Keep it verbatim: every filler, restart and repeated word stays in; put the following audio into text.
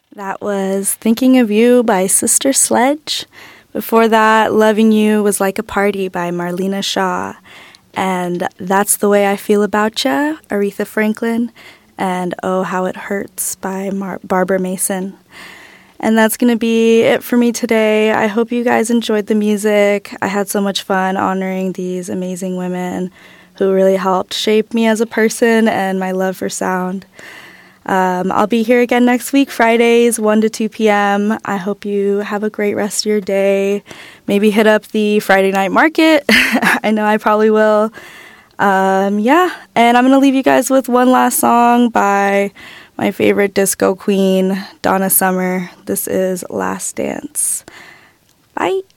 That was Thinking of You by Sister Sledge. Before that, Loving You was Like a Party by Marlena Shaw. And That's the Way I Feel About Ya, Aretha Franklin. And Oh, How It Hurts by Mar- Barbara Mason. And that's going to be it for me today. I hope you guys enjoyed the music. I had so much fun honoring these amazing women who really helped shape me as a person and my love for sound. Um, I'll be here again next week, Fridays, one to two p.m. I hope you have a great rest of your day. Maybe hit up the Friday night market. I know I probably will. Um, yeah, and I'm going to leave you guys with one last song by my favorite disco queen, Donna Summer. This is Last Dance. Bye.